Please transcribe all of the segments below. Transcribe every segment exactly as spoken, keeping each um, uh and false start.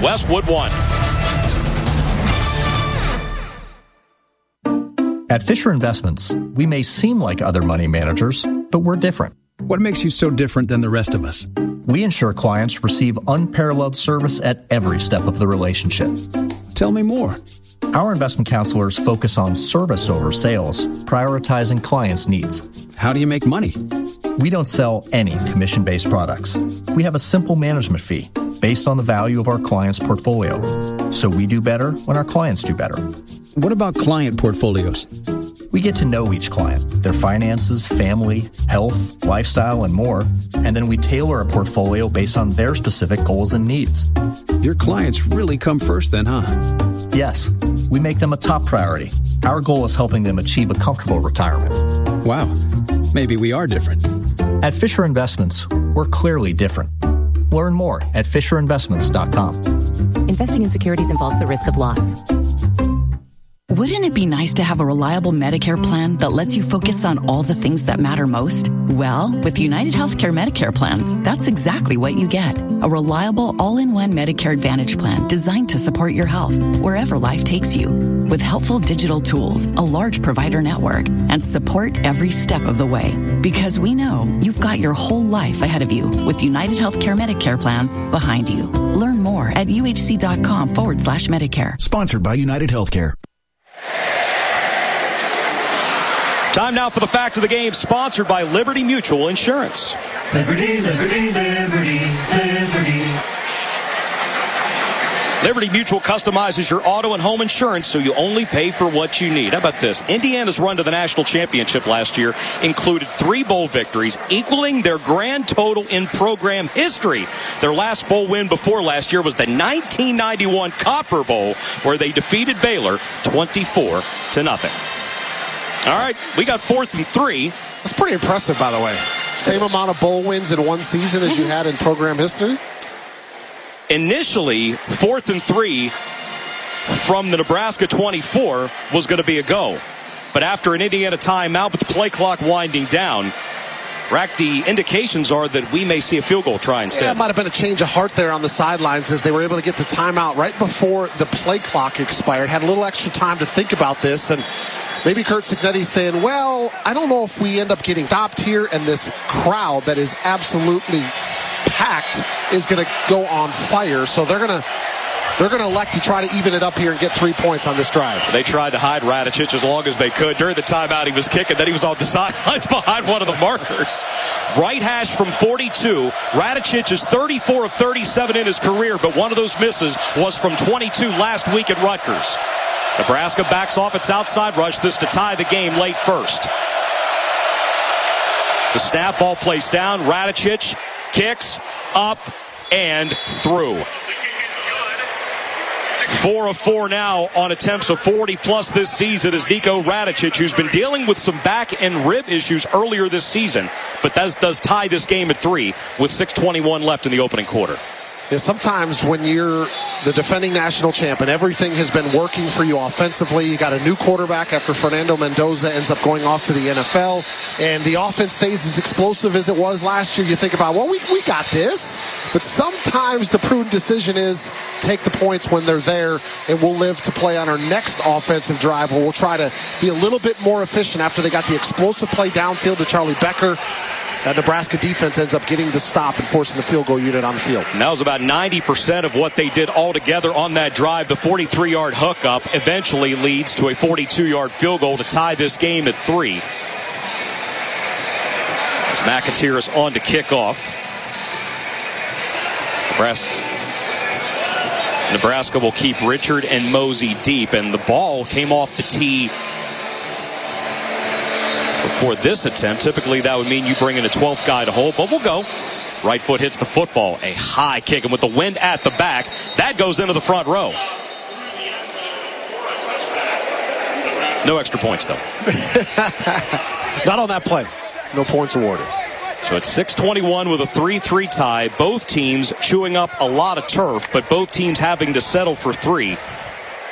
Westwood one. At Fisher Investments, we may seem like other money managers, but we're different. What makes you so different than the rest of us? We ensure clients receive unparalleled service at every step of the relationship. Tell me more. Our investment counselors focus on service over sales, prioritizing clients' needs. How do you make money? We don't sell any commission-based products. We have a simple management fee based on the value of our client's portfolio. So we do better when our clients do better. What about client portfolios? We get to know each client, their finances, family, health, lifestyle, and more, and then we tailor a portfolio based on their specific goals and needs. Your clients really come first then, huh? Yes, we make them a top priority. Our goal is helping them achieve a comfortable retirement. Wow, maybe we are different. At Fisher Investments, we're clearly different. Learn more at fisher investments dot com. Investing in securities involves the risk of loss. Wouldn't it be nice to have a reliable Medicare plan that lets you focus on all the things that matter most? Well, with United Healthcare Medicare plans, that's exactly what you get. A reliable all-in-one Medicare Advantage plan designed to support your health wherever life takes you. With helpful digital tools, a large provider network, and support every step of the way. Because we know you've got your whole life ahead of you with United Healthcare Medicare plans behind you. Learn more at uhc.com forward slash Medicare. Sponsored by United Healthcare. Time now for the fact of the game, sponsored by Liberty Mutual Insurance. Liberty, Liberty, Liberty, Liberty. Liberty Mutual customizes your auto and home insurance so you only pay for what you need. How about this? Indiana's run to the national championship last year included three bowl victories, equaling their grand total in program history. Their last bowl win before last year was the nineteen ninety-one Copper Bowl, where they defeated Baylor twenty-four to nothing. All right, we got fourth and three. That's pretty impressive, by the way. Same amount of bowl wins in one season as you had in program history. Initially, fourth and three from the Nebraska twenty-four was going to be a go. But after an Indiana timeout with the play clock winding down, Rack, the indications are that we may see a field goal try instead. Yeah, it might have been a change of heart there on the sidelines as they were able to get the timeout right before the play clock expired. Had a little extra time to think about this, and maybe Curt Cignetti saying, well, I don't know if we end up getting stopped here, and this crowd that is absolutely packed is going to go on fire. So they're going to they're going to elect to try to even it up here and get three points on this drive. They tried to hide Radicic as long as they could. During the timeout, he was kicking. Then he was on the sidelines behind one of the markers. Right hash from forty-two. Radicic is thirty-four of thirty-seven in his career, but one of those misses was from twenty-two last week at Rutgers. Nebraska backs off its outside rush, this to tie the game late first. The snap, ball placed down. Radicic kicks up and through. Four of four now on attempts of forty plus this season is Nico Radicic, who's been dealing with some back and rib issues earlier this season, but that does tie this game at three with six twenty-one left in the opening quarter. Is sometimes when you're the defending national champ and everything has been working for you offensively, you got a new quarterback after Fernando Mendoza ends up going off to the N F L, and the offense stays as explosive as it was last year. You think about, well, we, we got this. But sometimes the prudent decision is take the points when they're there, and we'll live to play on our next offensive drive where we'll try to be a little bit more efficient after they got the explosive play downfield to Charlie Becker. That Nebraska defense ends up getting the stop and forcing the field goal unit on the field. And that was about ninety percent of what they did altogether on that drive. The forty-three yard hookup eventually leads to a forty-two yard field goal to tie this game at three. As McAteer is on to kick off. Nebraska, Nebraska will keep Richard and Mosey deep, and the ball came off the tee before this attempt. Typically that would mean you bring in a twelfth guy to hold, but we'll go. Right foot hits the football. A high kick, and with the wind at the back, that goes into the front row. No extra points, though. Not on that play. No points awarded. So it's six twenty-one with a three three tie. Both teams chewing up a lot of turf, but both teams having to settle for three.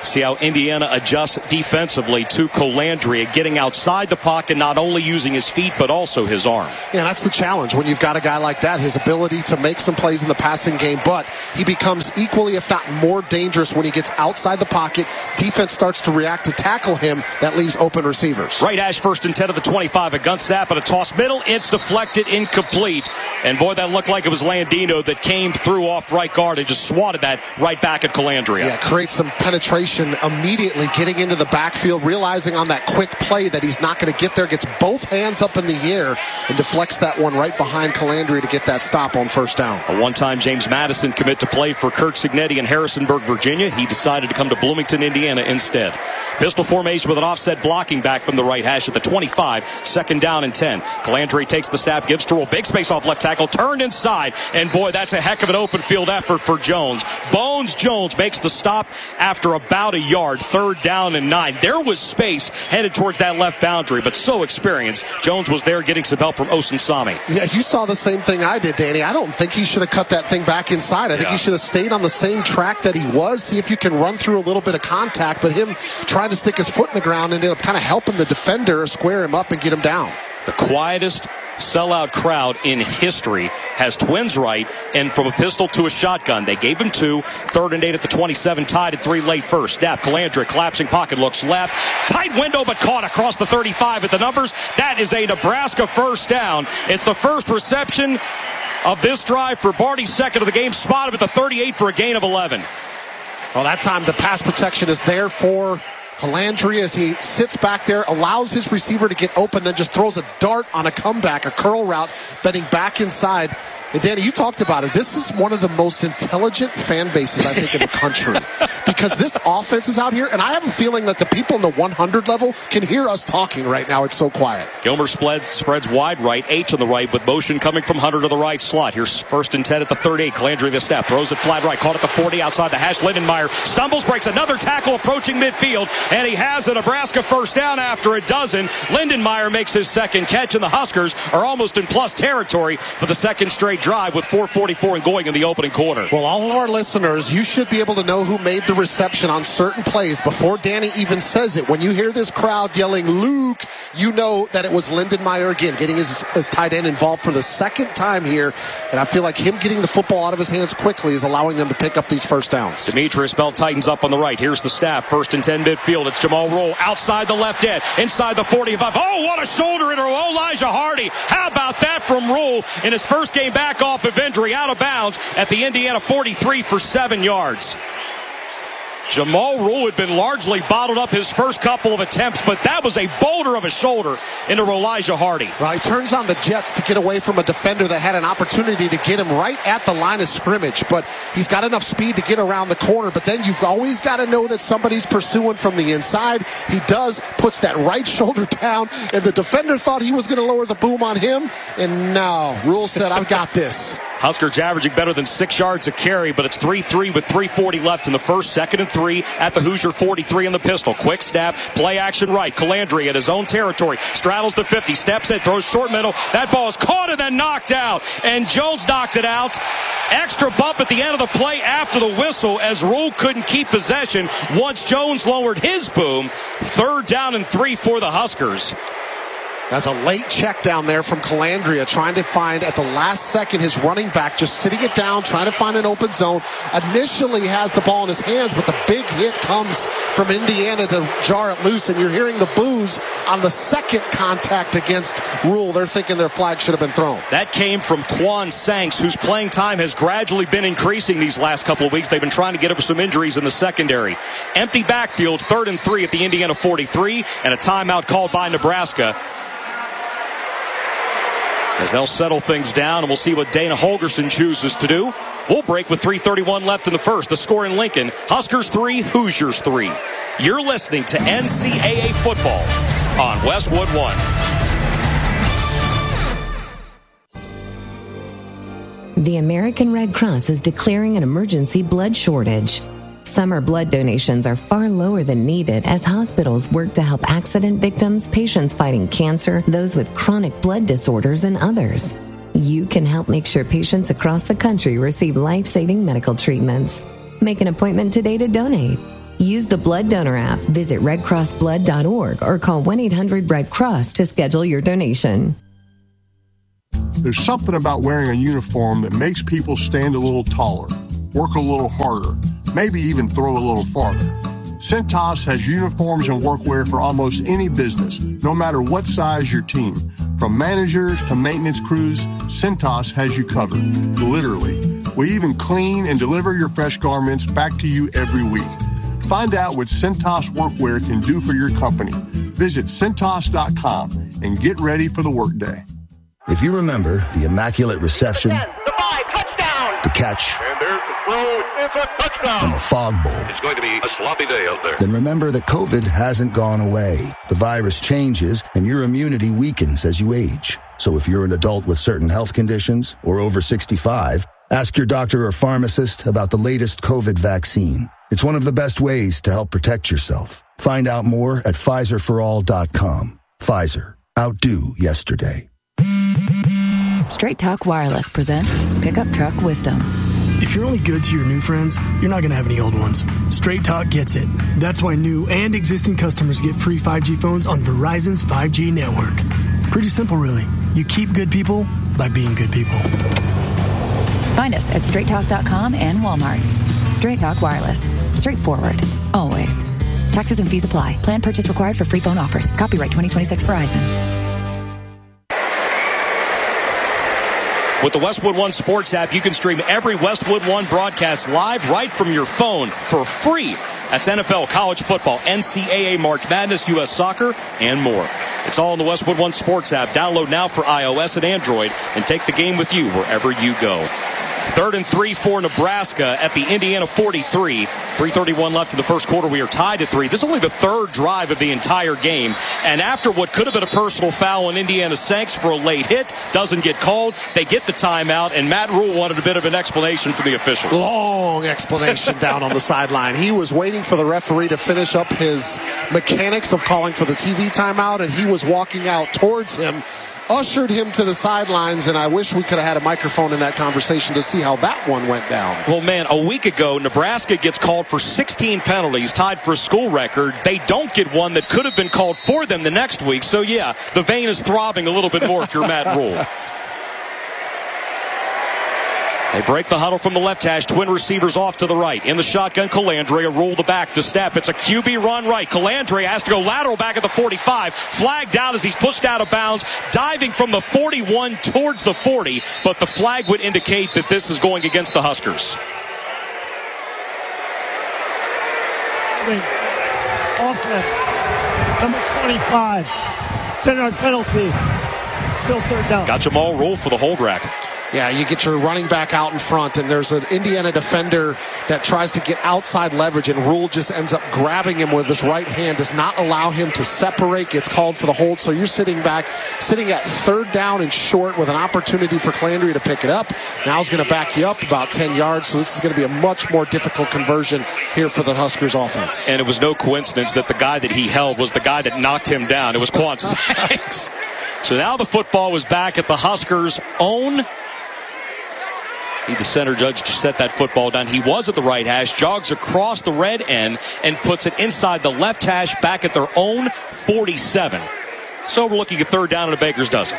See how Indiana adjusts defensively to Colandrea, getting outside the pocket, not only using his feet, but also his arm. Yeah, that's the challenge when you've got a guy like that, his ability to make some plays in the passing game, but he becomes equally, if not more dangerous when he gets outside the pocket. Defense starts to react to tackle him. That leaves open receivers. Right hash, first and ten of the twenty-five. A gun snap and a toss middle. It's deflected, incomplete. And boy, that looked like it was Landino that came through off right guard and just swatted that right back at Colandrea. Yeah, creates some penetration immediately, getting into the backfield, realizing on that quick play that he's not going to get there, gets both hands up in the air and deflects that one right behind Colandrea to get that stop on first down. A one-time James Madison commit to play for Kurt Signetti in Harrisonburg, Virginia. He decided to come to Bloomington, Indiana instead. Pistol formation with an offset blocking back from the right hash at the twenty-five. Second down and ten. Colandrea takes the snap, gives to roll. Big space off left tackle, turned inside. And boy, that's a heck of an open field effort for Jones. Bones Jones makes the stop after about a yard. Third down and nine. There was space headed towards that left boundary, but so experienced. Jones was there getting some help from Osunsami. Yeah, you saw the same thing I did, Danny. I don't think he should have cut that thing back inside. I think yeah. he should have stayed on the same track that he was. See if you can run through a little bit of contact, but him trying to stick his foot in the ground ended up kind of helping the defender square him up and get him down. The quietest sellout crowd in history has twins right, and from a pistol to a shotgun. They gave him two. Third and eight at the twenty-seven, tied at three late first. Snap, Colandrea, collapsing pocket, looks left. Tight window, but caught across the thirty-five at the numbers. That is a Nebraska first down. It's the first reception of this drive for Barty, second of the game. Spotted at the thirty-eight for a gain of eleven. Well, that time the pass protection is there for Colandrea as he sits back there, allows his receiver to get open, then just throws a dart on a comeback, a curl route, bending back inside. And Danny, you talked about it. This is one of the most intelligent fan bases, I think, in the country. Because this offense is out here, and I have a feeling that the people in the one hundred level can hear us talking right now. It's so quiet. Gilmer spreads, spreads wide right, H on the right, with motion coming from Hunter to the right slot. Here's first and ten at the thirty-eight. Colandrea the step, throws it flat right, caught at the forty, outside the hash. Lindenmeyer stumbles, breaks another tackle approaching midfield, and he has a Nebraska first down after a dozen. Lindenmeyer makes his second catch, and the Huskers are almost in plus territory for the second straight drive with four forty-four and going in the opening quarter. Well, all of our listeners, you should be able to know who made the reception on certain plays before Danny even says it. When you hear this crowd yelling Luke, you know that it was Lindenmeyer again getting his, his tight end involved for the second time here, and I feel like him getting the football out of his hands quickly is allowing them to pick up these first downs. Demetrius Bell tightens up on the right. Here's the snap, first and ten midfield. It's Jamal Roll outside the left end, inside the forty-five. Oh, what a shoulder into Elijah Hardy. How about that from Roll in his first game back off of injury, out of bounds at the Indiana forty-three for seven yards. Jamal Rule had been largely bottled up his first couple of attempts, but that was a boulder of a shoulder into Elijah Hardy. Well, he turns on the jets to get away from a defender that had an opportunity to get him right at the line of scrimmage, but he's got enough speed to get around the corner. But then you've always got to know that somebody's pursuing from the inside. He does, puts that right shoulder down, and the defender thought he was going to lower the boom on him, and no, Rule said, I've got this. Huskers averaging better than six yards a carry, but it's three three with three forty left in the first. Second and three at the Hoosier forty-three in the pistol. Quick snap, play action right. Colandrea at his own territory. Straddles the fifty, steps in, throws short middle. That ball is caught and then knocked out. And Jones knocked it out. Extra bump at the end of the play after the whistle as Rule couldn't keep possession once Jones lowered his boom. Third down and three for the Huskers. That's a late check down there from Colandrea, trying to find at the last second his running back, just sitting it down, trying to find an open zone. Initially has the ball in his hands, but the big hit comes from Indiana to jar it loose, and you're hearing the boos on the second contact against Rule. They're thinking their flag should have been thrown. That came from Quan Sanks, whose playing time has gradually been increasing these last couple of weeks. They've been trying to get over some injuries in the secondary. Empty backfield, third and three at the Indiana forty-three, and a timeout called by Nebraska, as they'll settle things down, and we'll see what Dana Holgorsen chooses to do. We'll break with three thirty-one left in the first. The score in Lincoln, Huskers three, Hoosiers three. You're listening to N C double A football on Westwood One. The American Red Cross is declaring an emergency blood shortage. Summer blood donations are far lower than needed as hospitals work to help accident victims, patients fighting cancer, those with chronic blood disorders, and others. You can help make sure patients across the country receive life-saving medical treatments. Make an appointment today to donate. Use the Blood Donor app, visit red cross blood dot org, or call one eight hundred red cross to schedule your donation. There's something about wearing a uniform that makes people stand a little taller, work a little harder, maybe even throw a little farther. Cintas has uniforms and workwear for almost any business, no matter what size your team. From managers to maintenance crews, Cintas has you covered, literally. We even clean and deliver your fresh garments back to you every week. Find out what Cintas workwear can do for your company. Visit Cintas dot com and get ready for the workday. If you remember the Immaculate Reception, ten, the five, touchdown, the catch, and there's the throw, it's a touchdown, and the Fog Bowl, it's going to be a sloppy day out there. Then remember that COVID hasn't gone away. The virus changes, and your immunity weakens as you age. So if you're an adult with certain health conditions or over sixty-five, ask your doctor or pharmacist about the latest COVID vaccine. It's one of the best ways to help protect yourself. Find out more at Pfizer for all dot com. Pfizer. Outdo yesterday. Straight Talk Wireless presents Pickup Truck Wisdom. If you're only good to your new friends, you're not going to have any old ones. Straight Talk gets it. That's why new and existing customers get free five G phones on Verizon's five G network. Pretty simple, really. You keep good people by being good people. Find us at straight talk dot com and Walmart. Straight Talk Wireless. Straightforward. Always. Taxes and fees apply. Plan purchase required for free phone offers. Copyright twenty twenty-six Verizon. With the Westwood One Sports app, you can stream every Westwood One broadcast live right from your phone for free. That's N F L, college football, N C double A, March Madness, U S Soccer, and more. It's all in the Westwood One Sports app. Download now for iOS and Android and take the game with you wherever you go. Third and three for Nebraska at the Indiana forty-three. three thirty-one left in the first quarter. We are tied at three. This is only the third drive of the entire game. And after what could have been a personal foul on Indiana Sanks for a late hit, doesn't get called. They get the timeout, and Matt Rule wanted a bit of an explanation from the officials. Long explanation down on the sideline. He was waiting for the referee to finish up his mechanics of calling for the T V timeout, and he was walking out towards him, ushered him to the sidelines, and I wish we could have had a microphone in that conversation to see how that one went down. Well, man, a week ago, Nebraska gets called for sixteen penalties, tied for a school record. They don't get one that could have been called for them the next week. So, yeah, the vein is throbbing a little bit more if you're Matt Rule. They break the huddle from the left hash. Twin receivers off to the right. In the shotgun, Calandria roll the back. The snap. It's a Q B run right. Calandria has to go lateral back at the forty-five. Flagged out as he's pushed out of bounds. Diving from the forty-one towards the forty. But the flag would indicate that this is going against the Huskers. Offense. Number twenty-five. ten-yard penalty. Still third down. Got Jamal roll for the hold rack. Yeah, you get your running back out in front, and there's an Indiana defender that tries to get outside leverage, and Rule just ends up grabbing him with his right hand, does not allow him to separate, gets called for the hold. So you're sitting back, sitting at third down and short with an opportunity for Calandria to pick it up. Now he's going to back you up about ten yards, so this is going to be a much more difficult conversion here for the Huskers offense. And it was no coincidence that the guy that he held was the guy that knocked him down. It was Quan Sanks. So now the football was back at the Huskers' own. The center judge set that football down. He was at the right hash, jogs across the red end, and puts it inside the left hash back at their own forty-seven. So we're looking at third down and a baker's dozen.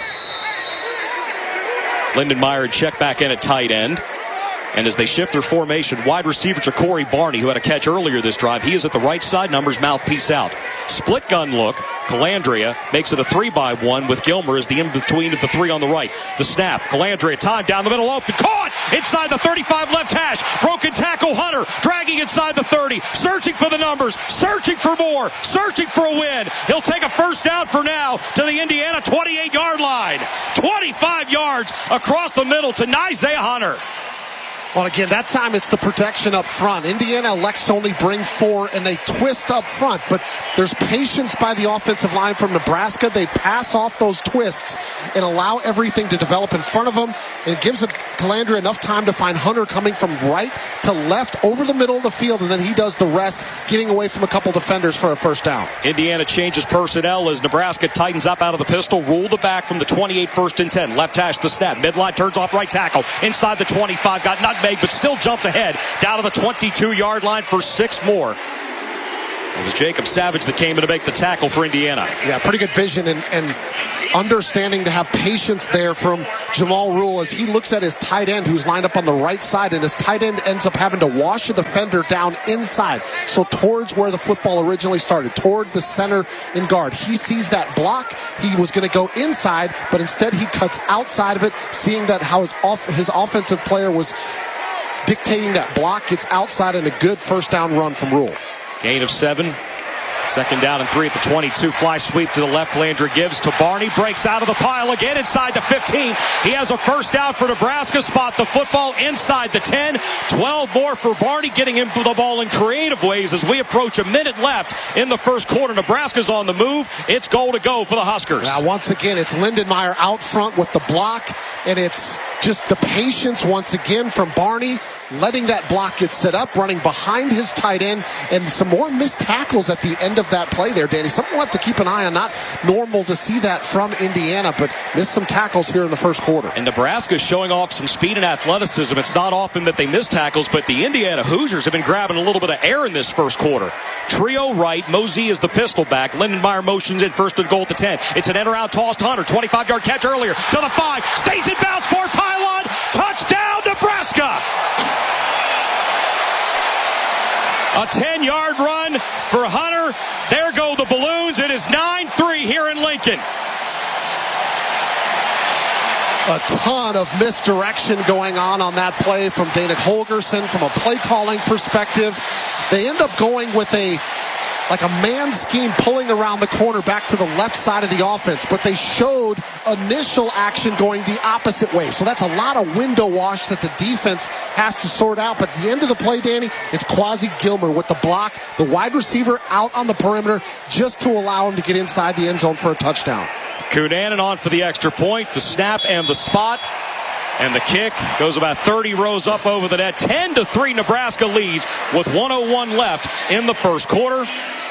Lindenmeyer check back in at tight end. And as they shift their formation, wide receiver Ja'Cory Barney, who had a catch earlier this drive, he is at the right side, numbers mouthpiece out. Split gun look. Calandria makes it a three by one with Gilmer as the in-between of the three on the right. The snap. Calandria time down the middle open. Caught inside the thirty-five left hash. Broken tackle Hunter dragging inside the thirty. Searching for the numbers. Searching for more. Searching for a win. He'll take a first down for now to the Indiana twenty-eight yard line. twenty-five yards across the middle to Isaiah Hunter. Well, again, that time it's the protection up front. Indiana elects to only bring four, and they twist up front. But there's patience by the offensive line from Nebraska. They pass off those twists and allow everything to develop in front of them. And it gives Calandria enough time to find Hunter coming from right to left over the middle of the field, and then he does the rest, getting away from a couple defenders for a first down. Indiana changes personnel as Nebraska tightens up out of the pistol. Rule the back from the twenty-eight, first and ten. Left hash the snap. Midline turns off right tackle. Inside the twenty-five. Got nutmeg, but still jumps ahead. Down to the twenty-two yard line for six more. It was Jacob Savage that came in to make the tackle for Indiana. Yeah, pretty good vision and, and understanding to have patience there from Jamal Rule as he looks at his tight end who's lined up on the right side, and his tight end ends up having to wash a defender down inside. So towards where the football originally started, toward the center and guard. He sees that block. He was going to go inside, but instead he cuts outside of it, seeing that how his, off, his offensive player was dictating that block, gets outside, and a good first down run from Rule. Gain of seven. Second down and three at the twenty-two. Fly sweep to the left. Landry Gibbs to Barney. Breaks out of the pile again inside the fifteen. He has a first down for Nebraska. Spot the football inside the ten. twelve more for Barney, getting him the ball in creative ways as we approach a minute left in the first quarter. Nebraska's on the move. It's goal to go for the Huskers. Now, once again, it's Lindenmeyer out front with the block, and it's just the patience once again from Barney, letting that block get set up, running behind his tight end, and some more missed tackles at the end of that play there, Danny. Something we'll have to keep an eye on. Not normal to see that from Indiana, but missed some tackles here in the first quarter. And Nebraska's showing off some speed and athleticism. It's not often that they miss tackles, but the Indiana Hoosiers have been grabbing a little bit of air in this first quarter. Trio right, Mosey is the pistol back. Lindenmeyer motions in first and goal at the ten. It's an end-around toss to Hunter. twenty-five-yard catch earlier to the five. Stays in bounds for pylon. Touchdown, Nebraska! A ten-yard run for Hunter. There go the balloons. It is nine three here in Lincoln. A ton of misdirection going on on that play from Dana Holgerson from a play calling perspective. They end up going with a like a man scheme pulling around the corner back to the left side of the offense, but they showed initial action going the opposite way. So that's a lot of window wash that the defense has to sort out. But at the end of the play, Danny, it's Quasi Gilmer with the block, the wide receiver out on the perimeter just to allow him to get inside the end zone for a touchdown. Kunanen on for the extra point, the snap and the spot. And the kick goes about thirty rows up over the net. ten to three Nebraska leads with one oh one left in the first quarter.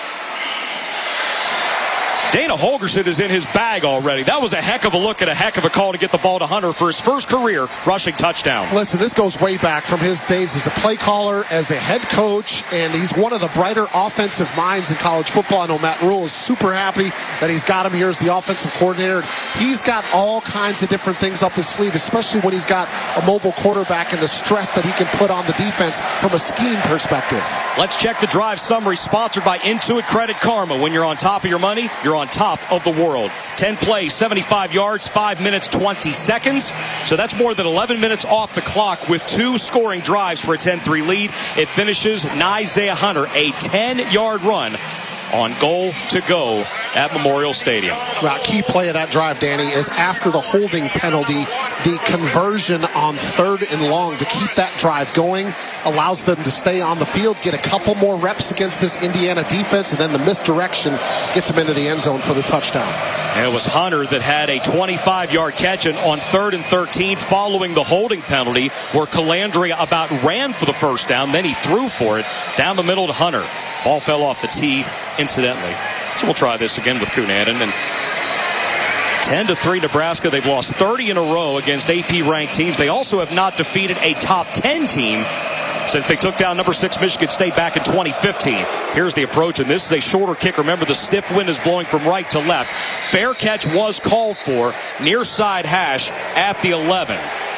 Dana Holgerson is in his bag already. That was a heck of a look and a heck of a call to get the ball to Hunter for his first career rushing touchdown. Listen, this goes way back from his days as a play caller, as a head coach, and he's one of the brighter offensive minds in college football. I know Matt Rule is super happy that he's got him here as the offensive coordinator. He's got all kinds of different things up his sleeve, especially when he's got a mobile quarterback and the stress that he can put on the defense from a scheme perspective. Let's check the drive summary sponsored by Intuit Credit Karma. When you're on top of your money, you're on top of the world. ten plays, seventy-five yards, five minutes, twenty seconds. So that's more than eleven minutes off the clock with two scoring drives for a ten three lead. It finishes Isaiah Hunter, a ten-yard run on goal to go at Memorial Stadium. Well, key play of that drive, Danny, is after the holding penalty, the conversion on third and long to keep that drive going allows them to stay on the field, get a couple more reps against this Indiana defense, and then the misdirection gets them into the end zone for the touchdown. And it was Hunter that had a twenty-five-yard catch on third and thirteen following the holding penalty where Calandria about ran for the first down. Then he threw for it down the middle to Hunter. Ball fell off the tee, incidentally. So we'll try this again with Kunanen. And ten to three Nebraska. They've lost thirty in a row against A P-ranked teams. They also have not defeated a top ten team since they took down number six Michigan State back in twenty fifteen. Here's the approach, and this is a shorter kick. Remember, the stiff wind is blowing from right to left. Fair catch was called for near side hash at the eleven.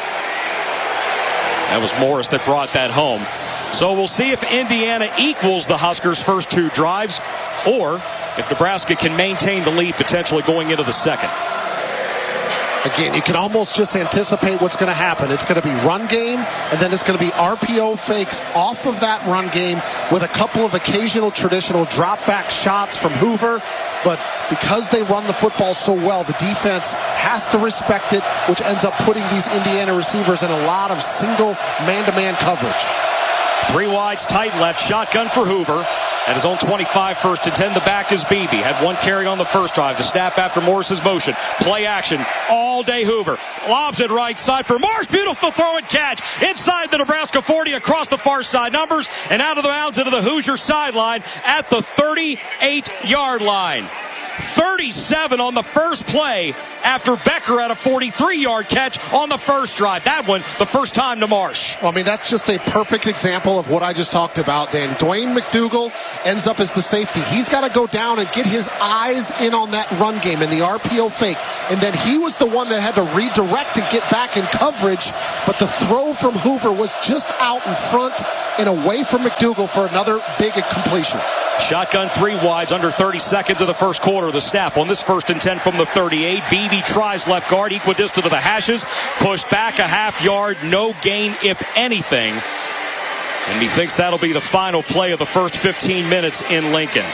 That was Morris that brought that home. So we'll see if Indiana equals the Huskers' first two drives, or if Nebraska can maintain the lead potentially going into the second. Again, you can almost just anticipate what's going to happen. It's going to be run game, and then it's going to be R P O fakes off of that run game with a couple of occasional traditional drop-back shots from Hoover. But because they run the football so well, the defense has to respect it, which ends up putting these Indiana receivers in a lot of single man-to-man coverage. Three wides, tight left, shotgun for Hoover. At his own twenty-five, first and ten, the back is Beebe. Had one carry on the first drive. The snap after Morris's motion. Play action all day Hoover. Lobs it right side for Morris. Beautiful throw and catch. Inside the Nebraska forty, across the far side numbers, and out of the bounds into the Hoosier sideline at the thirty-eight-yard line. thirty-seven on the first play after Becker had a forty-three-yard catch on the first drive. That one, the first time to Marsh. Well, I mean, that's just a perfect example of what I just talked about, Dan. Dwayne McDougal ends up as the safety. He's got to go down and get his eyes in on that run game and the R P O fake. And then he was the one that had to redirect and get back in coverage. But the throw from Hoover was just out in front and away from McDougal for another big completion. Shotgun three wides under thirty seconds of the first quarter. The snap on this first and ten from the thirty-eight. Beebe tries left guard, equidistant to the hashes. Pushed back a half yard. No gain, if anything. And he thinks that'll be the final play of the first fifteen minutes in Lincoln.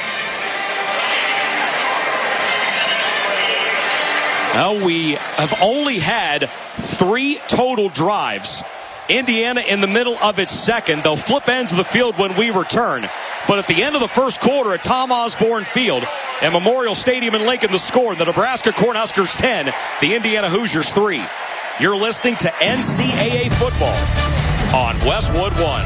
Well, we have only had three total drives. Indiana in the middle of its second. They'll flip ends of the field when we return. But at the end of the first quarter at Tom Osborne Field and Memorial Stadium in Lincoln, the score, the Nebraska Cornhuskers ten, the Indiana Hoosiers three. You're listening to N C double A football on Westwood One.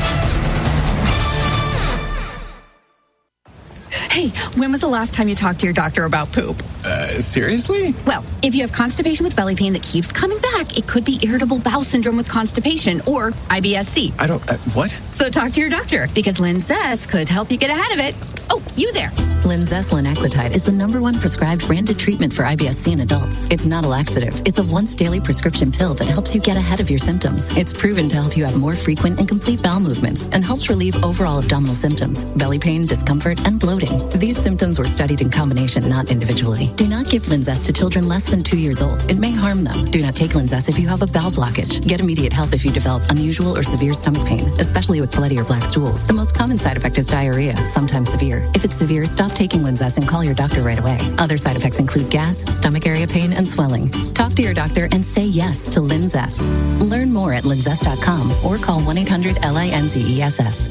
Hey, when was the last time you talked to your doctor about poop? Uh, seriously? Well, if you have constipation with belly pain that keeps coming back, it could be irritable bowel syndrome with constipation or I B S C. I don't, uh, what? So talk to your doctor because Linzess could help you get ahead of it. Oh, you there. Linzess linaclotide is the number one prescribed branded treatment for I B S C in adults. It's not a laxative. It's a once daily prescription pill that helps you get ahead of your symptoms. It's proven to help you have more frequent and complete bowel movements and helps relieve overall abdominal symptoms, belly pain, discomfort, and bloating. These symptoms were studied in combination, not individually. Do not give Linzess to children less than two years old. It may harm them. Do not take Linzess if you have a bowel blockage. Get immediate help if you develop unusual or severe stomach pain, especially with bloody or black stools. The most common side effect is diarrhea, sometimes severe. If it's severe, stop taking Linzess and call your doctor right away. Other side effects include gas, stomach area pain, and swelling. Talk to your doctor and say yes to Linzess. Learn more at linzess dot com or call one eight hundred L I N Z E S S.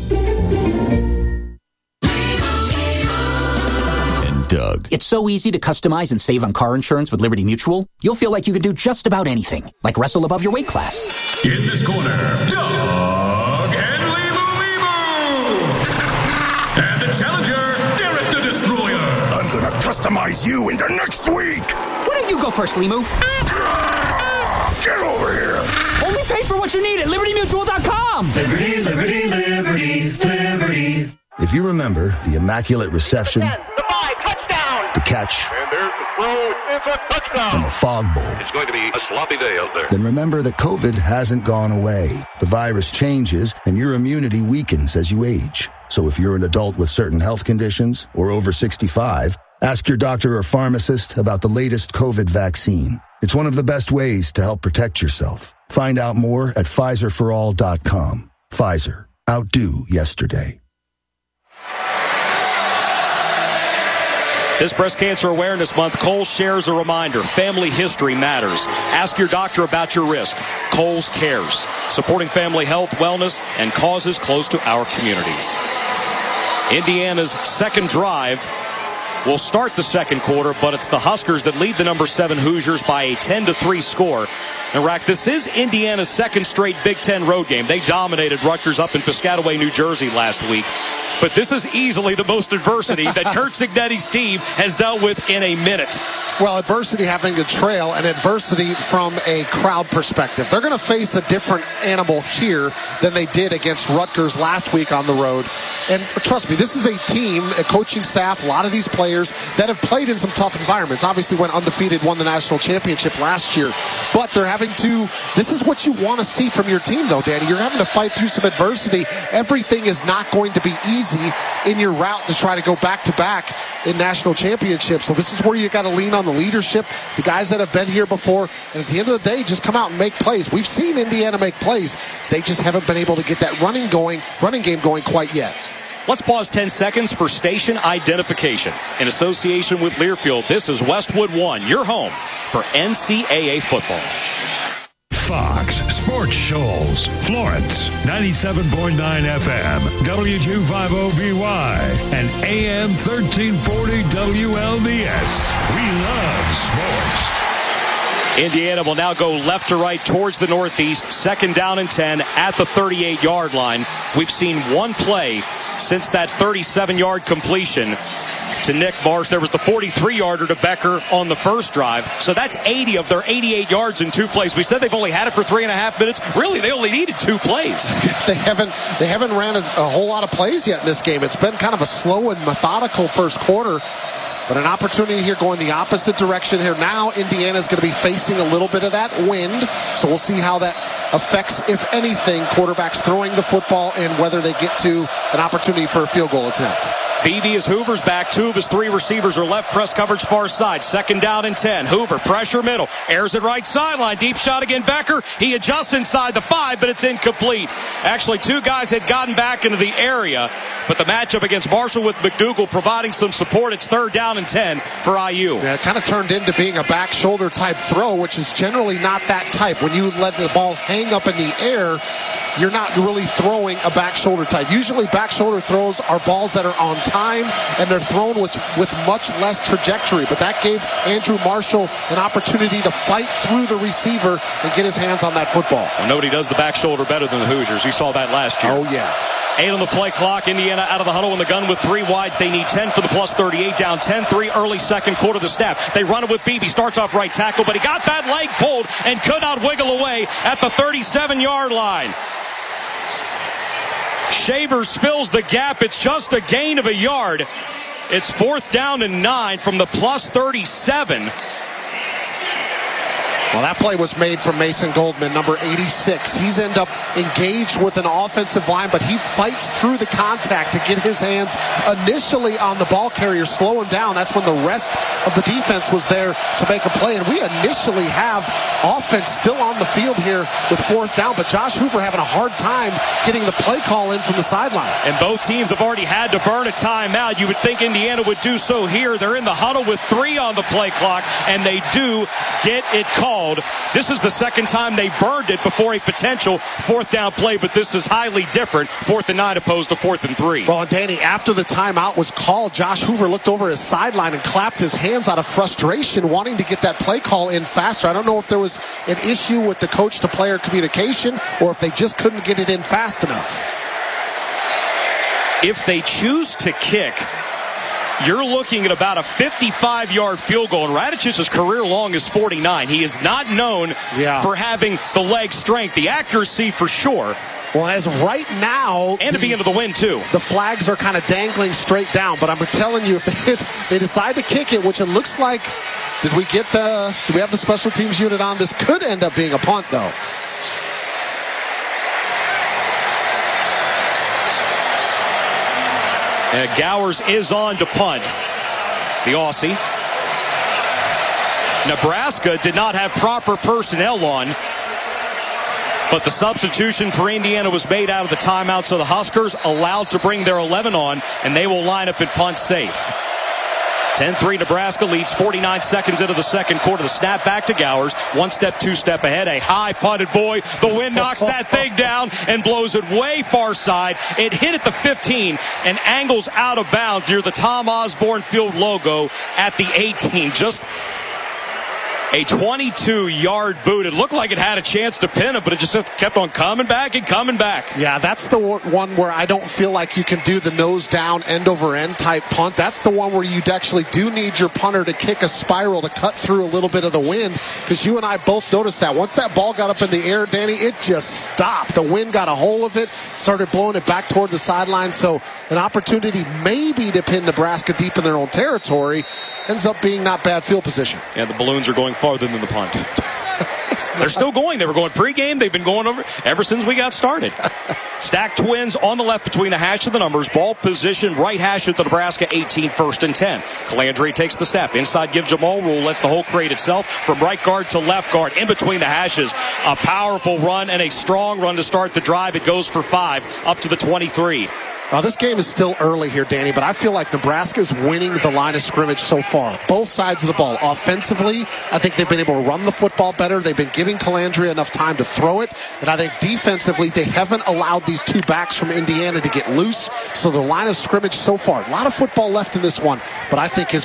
Doug. It's so easy to customize and save on car insurance with Liberty Mutual. You'll feel like you can do just about anything, like wrestle above your weight class. In this corner, Doug and Limu Limu. And the challenger, Derek the Destroyer. I'm gonna customize you into next week. Why don't you go first, Limu? Get over here. Only pay for what you need at liberty mutual dot com. Liberty, liberty, liberty, liberty. If you remember the immaculate reception, The five, touchdown. the catch, And there's the throw. It's a touchdown. and the fog bowl, It's going to be a sloppy day out there. then remember that COVID hasn't gone away. The virus changes and your immunity weakens as you age. So if you're an adult with certain health conditions or over sixty-five, ask your doctor or pharmacist about the latest COVID vaccine. It's one of the best ways to help protect yourself. Find out more at Pfizer for all dot com. Pfizer. Outdo yesterday. This Breast Cancer Awareness Month, Kohl's shares a reminder. Family history matters. Ask your doctor about your risk. Kohl's cares. Supporting family health, wellness, and causes close to our communities. Indiana's second drive will start the second quarter, but it's the Huskers that lead the number seven Hoosiers by a ten to three score. And Rack, this is Indiana's second straight Big Ten road game. They dominated Rutgers up in Piscataway, New Jersey last week. But this is easily the most adversity that Kurt Cignetti's team has dealt with in a minute. Well, adversity having to trail and adversity from a crowd perspective. They're going to face a different animal here than they did against Rutgers last week on the road. And trust me, this is a team, a coaching staff, a lot of these players that have played in some tough environments. Obviously went undefeated, won the national championship last year. But they're having to, this is what you want to see from your team though, Danny. You're having to fight through some adversity. Everything is not going to be easy in your route to try to go back-to-back in national championships. So this is where you got to lean on the leadership, the guys that have been here before, and at the end of the day, just come out and make plays. We've seen Indiana make plays. They just haven't been able to get that running going, running game going quite yet. Let's pause ten seconds for station identification. In association with Learfield, this is Westwood One, your home for N C double A football. Fox Sports Shoals, Florence, ninety-seven point nine F M, W two fifty B Y, and A M thirteen forty W L D S. We love sports. Indiana will now go left to right towards the northeast, second down and ten at the thirty-eight-yard line. We've seen one play since that thirty-seven-yard completion to Nick Marsh. There was the forty-three-yarder to Becker on the first drive. So that's eighty of their eighty-eight yards in two plays. We said they've only had it for three and a half minutes. Really, they only needed two plays. They haven't they haven't ran a, a whole lot of plays yet in this game. It's been kind of a slow and methodical first quarter. But an opportunity here going the opposite direction here. Now Indiana's going to be facing a little bit of that wind. So we'll see how that affects, if anything, quarterbacks throwing the football and whether they get to an opportunity for a field goal attempt. Beebe is Hoover's back. Two of his three receivers are left. Press coverage far side. Second down and ten. Hoover, pressure middle. Airs it right sideline. Deep shot again. Becker. He adjusts inside the five, but it's incomplete. Actually, two guys had gotten back into the area, but the matchup against Marshall with McDougal providing some support. It's third down and ten for I U. Yeah, it kind of turned into being a back shoulder type throw, which is generally not that type. When you let the ball hang up in the air, you're not really throwing a back shoulder type. Usually back shoulder throws are balls that are on time and they're thrown with, with much less trajectory. But that gave Andrew Marshall an opportunity to fight through the receiver and get his hands on that football. Well, nobody does the back shoulder better than the Hoosiers. We saw that last year. Oh, yeah. Eight on the play clock. Indiana out of the huddle in the gun with three wides. They need ten for the plus thirty-eight. Down ten three early second quarter of the snap. They run it with Beebe. Starts off right tackle, but he got that leg pulled and could not wiggle away at the thirty-seven-yard line. Shavers fills the gap. It's just a gain of a yard. It's fourth down and nine from the plus thirty-seven. Well, that play was made from Mason Goldman, number eighty-six. He's ended up engaged with an offensive line, but he fights through the contact to get his hands initially on the ball carrier, slow him down. That's when the rest of the defense was there to make a play. And we initially have offense still on the field here with fourth down, but Josh Hoover having a hard time getting the play call in from the sideline. And both teams have already had to burn a timeout. You would think Indiana would do so here. They're in the huddle with three on the play clock, and they do get it called. This is the second time they burned it before a potential fourth down play, but this is highly different. Fourth and nine opposed to fourth and three. Well, and Danny, after the timeout was called, Josh Hoover looked over his sideline and clapped his hands out of frustration, wanting to get that play call in faster. I don't know if there was an issue with the coach-to-player communication or if they just couldn't get it in fast enough. If they choose to kick, you're looking at about a fifty-five-yard field goal, and Radicich's career long is forty-nine. He is not known yeah. for having the leg strength, the accuracy for sure. Well, as of right now, and to be into the wind too. The flags are kind of dangling straight down, but I'm telling you, if they, if they decide to kick it, which it looks like, did we get the? Do we have the special teams unit on? This could end up being a punt, though. And Gowers is on to punt. The Aussie. Nebraska did not have proper personnel on, but the substitution for Indiana was made out of the timeout, so the Huskers allowed to bring their eleven on, and they will line up and punt safe. ten three Nebraska leads forty-nine seconds into the second quarter. The snap back to Gowers. One step, two step ahead. A high punted boy. The wind knocks that thing down and blows it way far side. It hit at the fifteen and angles out of bounds near the Tom Osborne Field logo at the eighteen. Just a twenty-two-yard boot. It looked like it had a chance to pin him, but it just kept on coming back and coming back. Yeah, that's the one where I don't feel like you can do the nose down, end over end type punt. That's the one where you actually do need your punter to kick a spiral to cut through a little bit of the wind, because you and I both noticed that. Once that ball got up in the air, Danny, it just stopped. The wind got a hold of it, started blowing it back toward the sideline. So an opportunity maybe to pin Nebraska deep in their own territory ends up being not bad field position. Yeah, the balloons are going farther than the punt. They're still going. They were going pregame. They've been going over ever since we got started. Stacked twins on the left between the hash of the numbers. Ball position right hash at the Nebraska eighteen, first and ten. Calandre takes the step. Inside give Jamal Rule. Lets the hole create itself from right guard to left guard. In between the hashes. A powerful run and a strong run to start the drive. It goes for five up to the twenty-three. Now, this game is still early here, Danny, but I feel like Nebraska's winning the line of scrimmage so far. Both sides of the ball. Offensively, I think they've been able to run the football better. They've been giving Calandria enough time to throw it. And I think defensively, they haven't allowed these two backs from Indiana to get loose. So the line of scrimmage so far, a lot of football left in this one, but I think is being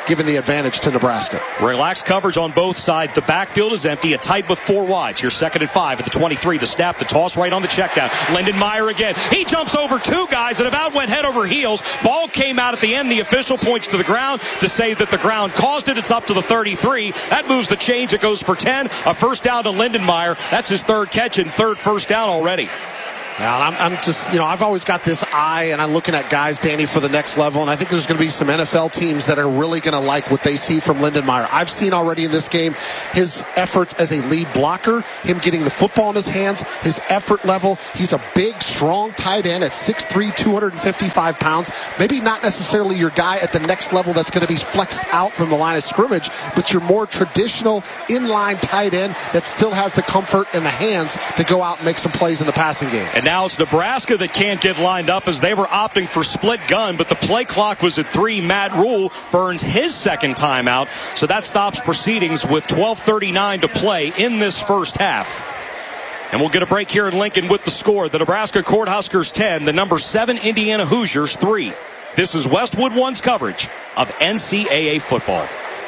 giving the advantage to Nebraska. Relaxed coverage on both sides. The backfield is empty. A tight with four wides. Here's second and five at the twenty-three. The snap, the toss right on the check down. Lindenmeyer again. He jumps over two guys and about went head over heels. Ball came out at the end. The official points to the ground to say that the ground caused it. It's up to the thirty-three. That moves the chains. It goes for ten. A first down to Lindenmeyer. That's his third catch and third first down already. Now, I'm, I'm just, you know, I've always got this eye, and I'm looking at guys, Danny, for the next level, and I think there's going to be some N F L teams that are really going to like what they see from Lindenmeyer. I've seen already in this game his efforts as a lead blocker, him getting the football in his hands, his effort level. He's a big, strong tight end at six three, two hundred fifty-five pounds. Maybe not necessarily your guy at the next level that's going to be flexed out from the line of scrimmage, but your more traditional inline tight end that still has the comfort and the hands to go out and make some plays in the passing game. And now it's Nebraska that can't get lined up as they were opting for split gun, but the play clock was at three. Matt Rule burns his second timeout, so that stops proceedings with twelve thirty-nine to play in this first half. And we'll get a break here in Lincoln with the score. The Nebraska Cornhuskers ten, the number seven Indiana Hoosiers three. This is Westwood One's coverage of N C double A football.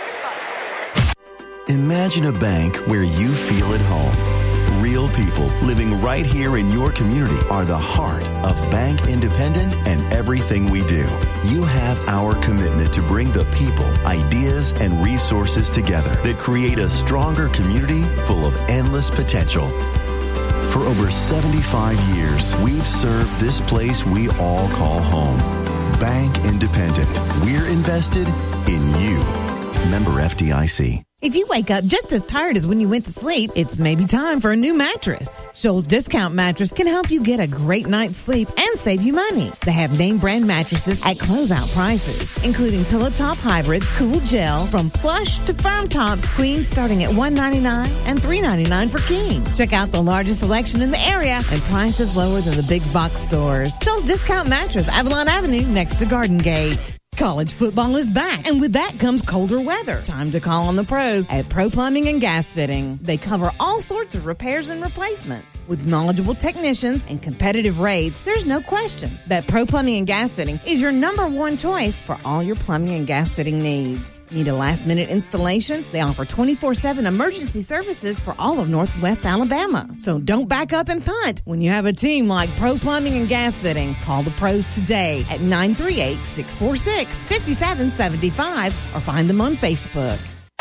Imagine a bank where you feel at home. Real people living right here in your community are the heart of Bank Independent and everything we do. You have our commitment to bring the people, ideas, and resources together that create a stronger community full of endless potential. For over seventy-five years, we've served this place we all call home. Bank Independent. We're invested in you. Member F D I C. If you wake up just as tired as when you went to sleep, it's maybe time for a new mattress. Shoals Discount Mattress can help you get a great night's sleep and save you money. They have name brand mattresses at closeout prices, including Pillow Top Hybrids, Cool Gel, from plush to firm tops, queens starting at one ninety-nine and three ninety-nine for king. Check out the largest selection in the area and prices lower than the big box stores. Shoals Discount Mattress, Avalon Avenue, next to Garden Gate. College football is back, and with that comes colder weather. Time to call on the pros at Pro Plumbing and Gas Fitting. They cover all sorts of repairs and replacements. With knowledgeable technicians and competitive rates, there's no question that Pro Plumbing and Gas Fitting is your number one choice for all your plumbing and gas fitting needs. Need a last-minute installation? They offer twenty-four seven emergency services for all of Northwest Alabama. So don't back up and punt when you have a team like Pro Plumbing and Gas Fitting. Call the pros today at nine three eight, six four six, five seven seven five or find them on Facebook.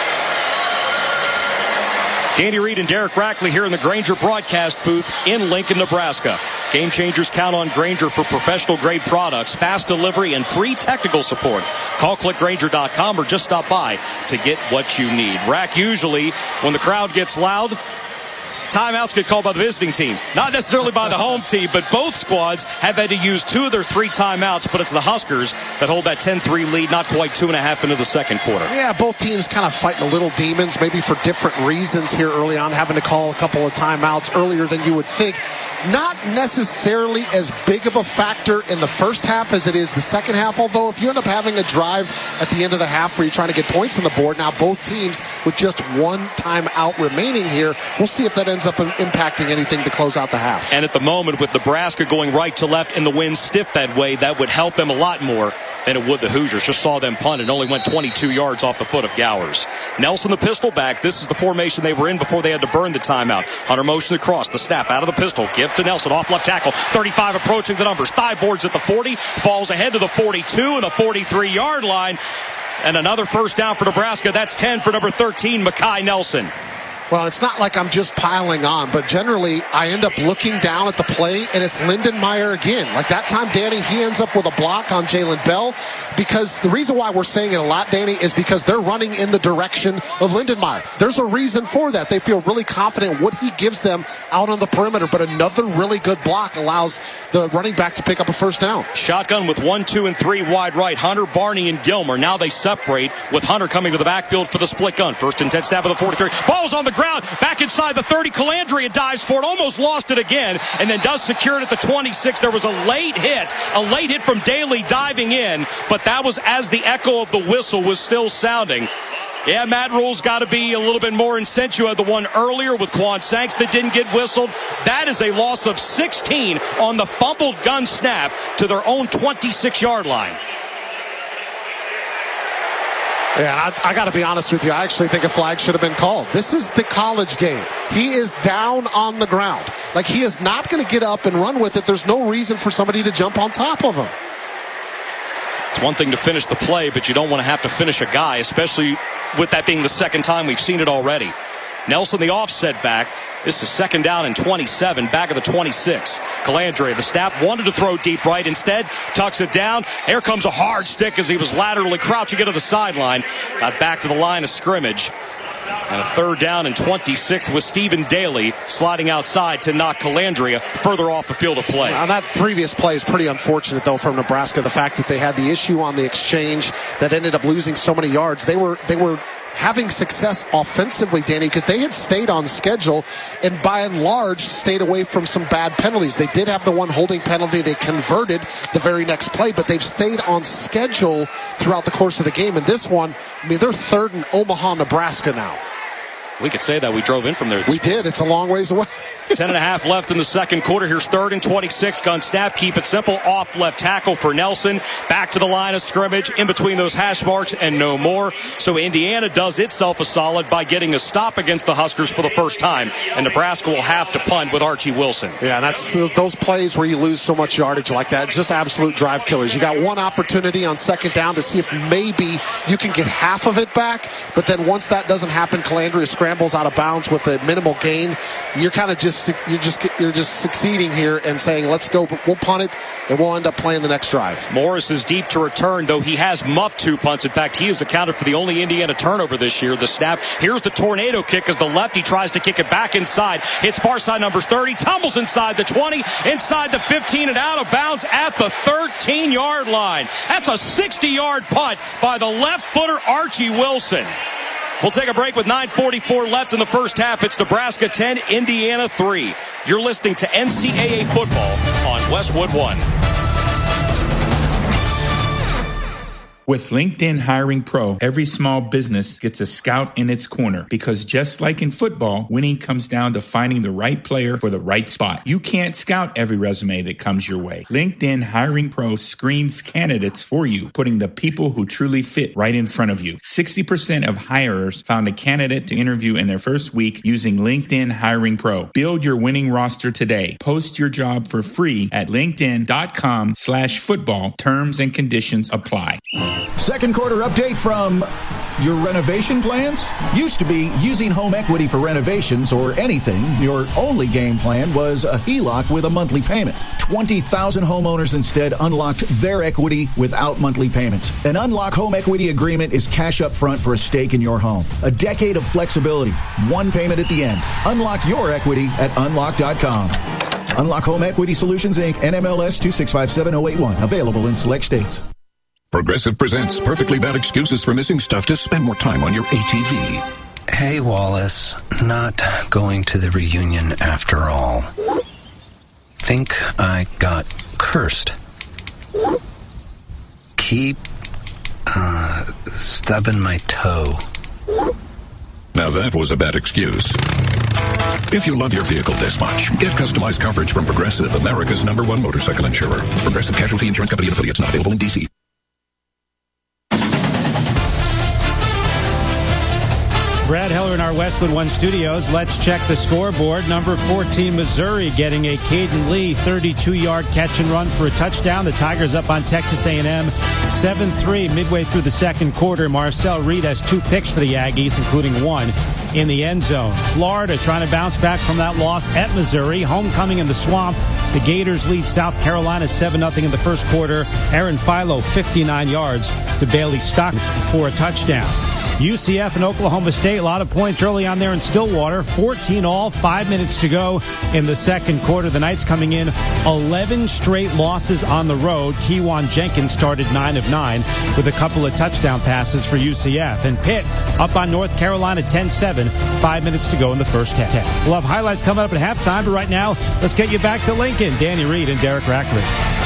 Danny Reed and Derek Rackley here in the Grainger broadcast booth in Lincoln, Nebraska. Game changers count on Grainger for professional grade products, fast delivery, and free technical support. Call click grainger dot com or just stop by to get what you need. Rack, usually when the crowd gets loud, timeouts get called by the visiting team. Not necessarily by the home team, but both squads have had to use two of their three timeouts, but it's the Huskers that hold that ten three lead, not quite two and a half into the second quarter. Yeah, both teams kind of fighting a little demons, maybe for different reasons here early on, having to call a couple of timeouts earlier than you would think. Not necessarily as big of a factor in the first half as it is the second half, although if you end up having a drive at the end of the half where you're trying to get points on the board, now both teams with just one timeout remaining here, we'll see if that ends up impacting anything to close out the half. And at the moment, with Nebraska going right to left and the wind stiff that way, that would help them a lot more than it would the Hoosiers. Just saw them punt and only went twenty-two yards off the foot of Gowers. Nelson, the pistol back. This is the formation they were in before they had to burn the timeout. Hunter motions across, the snap out of the pistol. Give to Nelson, off left tackle. thirty-five approaching the numbers. Five boards at the forty. Falls ahead to the forty-two and the forty-three-yard line. And another first down for Nebraska. That's ten for number thirteen, Makai Nelson. Well, it's not like I'm just piling on, but generally I end up looking down at the play, and it's Lindenmeyer again. Like that time, Danny, he ends up with a block on Jalen Bell, because the reason why we're saying it a lot, Danny, is because they're running in the direction of Lindenmeyer. There's a reason for that. They feel really confident in what he gives them out on the perimeter, but another really good block allows the running back to pick up a first down. Shotgun with one, two, and three wide right. Hunter, Barney, and Gilmer. Now they separate with Hunter coming to the backfield for the split gun. First and ten, snap of the forty-three. Ball's on the ground, back inside the thirty. Calandria dives for it, almost lost it again, and then does secure it at the twenty-six. There was a late hit, a late hit from Daly diving in, but that was as the echo of the whistle was still sounding. Yeah, Matt Rule's got to be a little bit more incentive. The one earlier with Quan Sanks that didn't get whistled. That is a loss of sixteen on the fumbled gun snap to their own twenty-six-yard line. Yeah, I, I got to be honest with you. I actually think a flag should have been called. This is the college game. He is down on the ground. Like, he is not going to get up and run with it. There's no reason for somebody to jump on top of him. It's one thing to finish the play, but you don't want to have to finish a guy, especially with that being the second time we've seen it already. Nelson, the offset back. This is second down and twenty-seven, back of the twenty-six. Calandria, the snap, wanted to throw deep right. Instead, tucks it down. Here comes a hard stick as he was laterally crouching into the sideline. Got back to the line of scrimmage. And a third down and twenty-six with Stephen Daly sliding outside to knock Calandria further off the field of play. Now, that previous play is pretty unfortunate, though, from Nebraska. The fact that they had the issue on the exchange that ended up losing so many yards. They were they were having success offensively, Danny, because they had stayed on schedule and by and large stayed away from some bad penalties. They did have the one holding penalty they converted the very next play, but they've stayed on schedule throughout the course of the game. And this one, I mean, they're third in Omaha, Nebraska now. We could say that. We drove in from there. We did. It's a long ways away. Ten and a half left in the second quarter. Here's third and twenty-six. Gun snap. Keep it simple. Off left tackle for Nelson. Back to the line of scrimmage. In between those hash marks and no more. So Indiana does itself a solid by getting a stop against the Huskers for the first time. And Nebraska will have to punt with Archie Wilson. Yeah, that's those plays where you lose so much yardage like that. It's just absolute drive killers. You got one opportunity on second down to see if maybe you can get half of it back. But then once that doesn't happen, Calandria scrambles out of bounds with a minimal gain. You're kind of just you're just you're just succeeding here and saying, let's go, we'll punt it, and we'll end up playing the next drive. Morris is deep to return, though he has muffed two punts. In fact, he has accounted for the only Indiana turnover this year. The snap. Here's the tornado kick as the lefty tries to kick it back inside. Hits far side numbers thirty, tumbles inside the twenty, inside the fifteen, and out of bounds at the thirteen-yard line. That's a sixty-yard punt by the left footer Archie Wilson. We'll take a break with nine forty-four left in the first half. It's Nebraska ten, Indiana three. You're listening to N C double A football on Westwood One. With LinkedIn Hiring Pro, every small business gets a scout in its corner because just like in football, winning comes down to finding the right player for the right spot. You can't scout every resume that comes your way. LinkedIn Hiring Pro screens candidates for you, putting the people who truly fit right in front of you. sixty percent of hirers found a candidate to interview in their first week using LinkedIn Hiring Pro. Build your winning roster today. Post your job for free at linkedin.com slash football. Terms and conditions apply. Second quarter update from your renovation plans? Used to be using home equity for renovations or anything. Your only game plan was a H E L O C with a monthly payment. twenty thousand homeowners instead unlocked their equity without monthly payments. An Unlock Home Equity Agreement is cash up front for a stake in your home. A decade of flexibility. One payment at the end. Unlock your equity at unlock dot com. Unlock Home Equity Solutions, Incorporated, N M L S two six five seven oh eight one. Available in select states. Progressive presents Perfectly Bad Excuses for Missing Stuff to Spend More Time on Your A T V. Hey, Wallace. Not going to the reunion after all. Think I got cursed. Keep, uh, stubbing my toe. Now that was a bad excuse. If you love your vehicle this much, get customized coverage from Progressive, America's number one motorcycle insurer. Progressive Casualty Insurance Company and affiliates, not available in D C. Brad Heller in our Westwood One studios. Let's check the scoreboard. Number fourteen, Missouri, getting a Caden Lee thirty-two-yard catch and run for a touchdown. The Tigers up on Texas A and M seven three midway through the second quarter. Marcel Reed has two picks for the Aggies, including one in the end zone. Florida trying to bounce back from that loss at Missouri. Homecoming in the Swamp. The Gators lead South Carolina seven nothing in the first quarter. Aaron Philo, fifty-nine yards to Bailey Stockton for a touchdown. U C F and Oklahoma State, a lot of points early on there in Stillwater. fourteen all, five minutes to go in the second quarter. The Knights coming in eleven straight losses on the road. Keewan Jenkins started nine of nine with a couple of touchdown passes for U C F. And Pitt up on North Carolina ten seven, five minutes to go in the first half. We'll have highlights coming up at halftime, but right now, let's get you back to Lincoln. Danny Reed and Derek Rackley.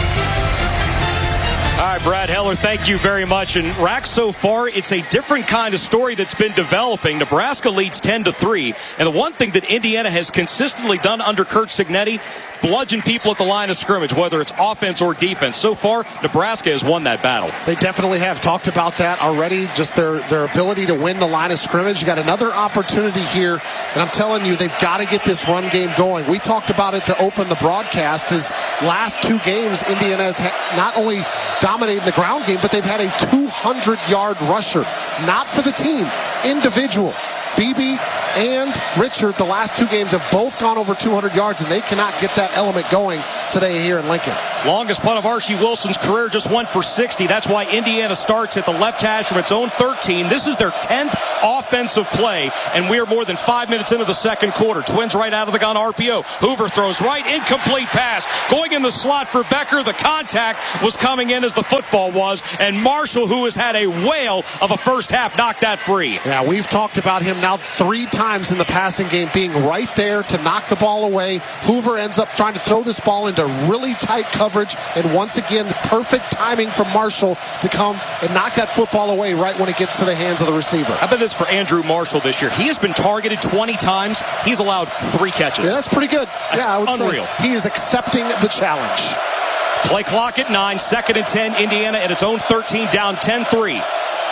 All right, Brad Heller, thank you very much. And Rack, so far, it's a different kind of story that's been developing. Nebraska leads ten to three. And the one thing that Indiana has consistently done under Kurt Cignetti, bludgeon people at the line of scrimmage, whether it's offense or defense. So far, Nebraska has won that battle. They definitely have talked about that already, just their, their ability to win the line of scrimmage. You got another opportunity here, and I'm telling you, they've got to get this run game going. We talked about it to open the broadcast. His last two games, Indiana has ha- not only dominated the ground game, but they've had a two hundred yard rusher. Not for the team, individual. Beebe and Richard, the last two games, have both gone over two hundred yards, and they cannot get that element going today here in Lincoln. Longest punt of Archie Wilson's career, just went for sixty. That's why Indiana starts at the left hash from its own thirteen. This is their tenth offensive play, and we are more than five minutes into the second quarter. Twins right out of the gun, R P O. Hoover throws right, incomplete pass. Going in the slot for Becker. The contact was coming in as the football was, and Marshall, who has had a whale of a first half, knocked that free. Yeah, we've talked about him now three times in the passing game, being right there to knock the ball away. Hoover ends up trying to throw this ball into really tight coverage, and once again, perfect timing from Marshall to come and knock that football away right when it gets to the hands of the receiver. How about this for Andrew Marshall this year? He has been targeted twenty times. He's allowed three catches. Yeah, that's pretty good. That's yeah, I would unreal. say he is accepting the challenge. Play clock at nine, second and ten, Indiana at its own thirteen, down ten three.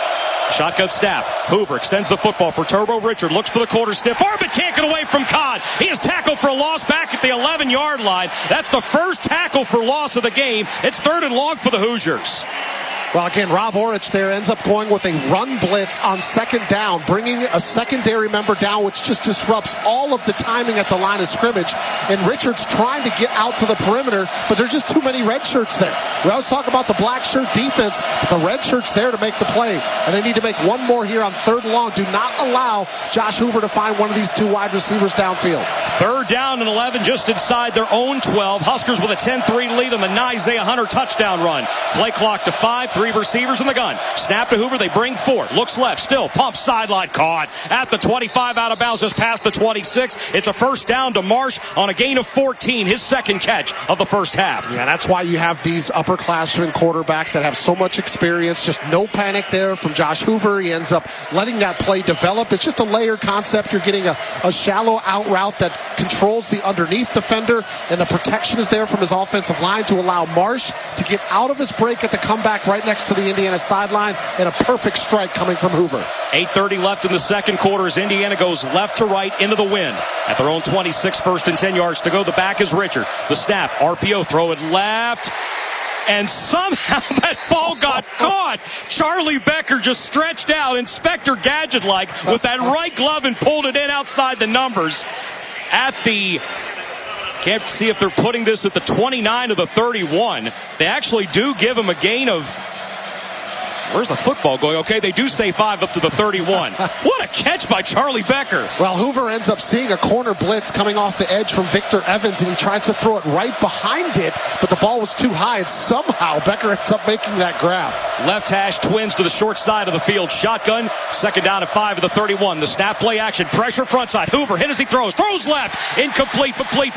Shotgun snap. Hoover extends the football for Turbo. Richard looks for the quarter stiff. Arbit can't get away from Codd. He is tackled for a loss back at the eleven yard line. That's the first tackle for loss of the game. It's third and long for the Hoosiers. Well, again, Rob Orich there ends up going with a run blitz on second down, bringing a secondary member down, which just disrupts all of the timing at the line of scrimmage. And Richards trying to get out to the perimeter, but there's just too many red shirts there. We always talk about the black shirt defense, but the red shirt's there to make the play. And they need to make one more here on third and long. Do not allow Josh Hoover to find one of these two wide receivers downfield. Third down and eleven, just inside their own twelve. Huskers with a ten three lead on the Isaiah Hunter touchdown run. Play clock to five. Three receivers in the gun. Snap to Hoover. They bring four. Looks left. Still pumps sideline. Caught at the twenty-five, out of bounds, just past the twenty-six. It's a first down to Marsh on a gain of fourteen. His second catch of the first half. Yeah, that's why you have these upperclassmen quarterbacks that have so much experience. Just no panic there from Josh Hoover. He ends up letting that play develop. It's just a layered concept. You're getting a, a shallow out route that controls the underneath defender, and the protection is there from his offensive line to allow Marsh to get out of his break at the comeback right next to the Indiana sideline, and a perfect strike coming from Hoover. eight thirty left in the second quarter as Indiana goes left to right into the wind. At their own twenty-six, first and ten yards to go. The back is Richard. The snap, R P O, throw it left. And somehow that ball got caught. Charlie Becker just stretched out, Inspector Gadget-like, with that right glove and pulled it in outside the numbers at the... Can't see if they're putting this at the twenty-nine or the thirty-one. They actually do give him a gain of... Where's the football going? Okay, they do say five up to the thirty-one. What a catch by Charlie Becker. Well, Hoover ends up seeing a corner blitz coming off the edge from Victor Evans, and he tries to throw it right behind it, but the ball was too high, and somehow Becker ends up making that grab. Left hash, Twins to the short side of the field. Shotgun, second down at five of the thirty-one. The snap play action, pressure front side. Hoover hit as he throws. Throws left, incomplete, complete